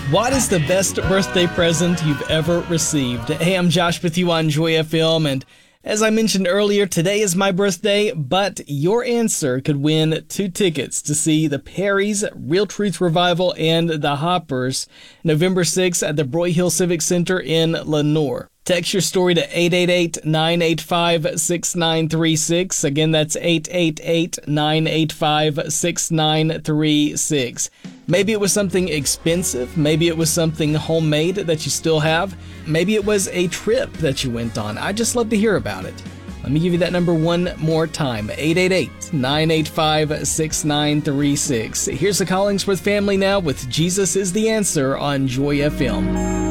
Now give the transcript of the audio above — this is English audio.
What is the best birthday present you've ever received? Hey, I'm Josh with you on Joy FM, and as I mentioned earlier, today is my birthday, but your answer could win 2 tickets to see the Perrys, Real Truth Revival, and the Hoppers November 6th at the Broyhill Civic Center in Lenoir. Text your story to 888-985-6936. Again, that's 888-985-6936. Maybe it was something expensive. Maybe it was something homemade that you still have. Maybe it was a trip that you went on. I'd just love to hear about it. Let me give you that number one more time, 888-985-6936. Here's the Collingsworth family now with Jesus is the Answer on Joy FM.